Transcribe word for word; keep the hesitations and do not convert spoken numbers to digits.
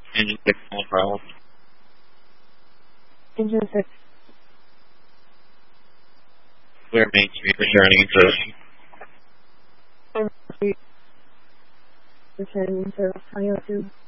Engine six, no problem. Engine six. Clear Main Street, returning service. I'm returning service twenty oh two.